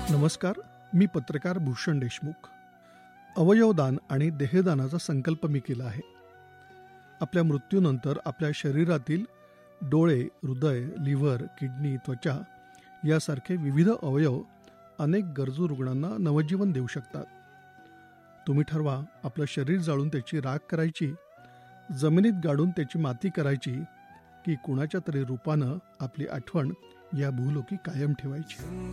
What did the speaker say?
नमस्कार. मी पत्रकार भूषण देशमुख. अवयवदान आणि देहदानाचा संकल्प मी केला आहे. आपल्या मृत्यूनंतर आपल्या शरीरातील डोळे, हृदय, लिव्हर, किडनी, त्वचा यासारखे विविध अवयव अनेक गरजू रुग्णांना नवजीवन देऊ शकतात. तुम्ही ठरवा, आपलं शरीर जाळून त्याची राख करायची, जमिनीत गाडून त्याची माती करायची, की कुणाच्या तरी रूपानं आपली आठवण या भूलोकी कायम ठेवायची.